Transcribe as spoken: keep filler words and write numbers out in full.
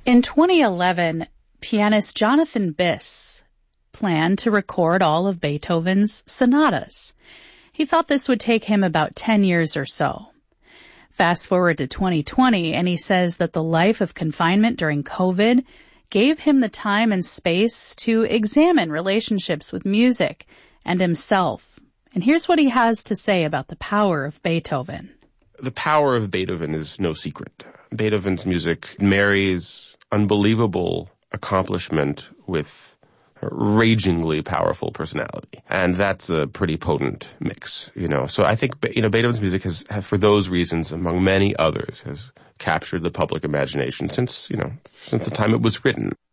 In twenty eleven, pianist Jonathan Biss planned to record all of Beethoven's sonatas. He thought this would take him about ten years or so. Fast forward to twenty twenty, and he says that the life of confinement during COVID gave him the time and space to examine relationships with music and himself. And here's what he has to say about the power of Beethoven. The power of Beethoven is no secret. Beethoven's music marries unbelievable accomplishment with a ragingly powerful personality. And that's a pretty potent mix, you know. So I think, you know, Beethoven's music has, has, for those reasons, among many others, has captured the public imagination since, you know, since the time it was written.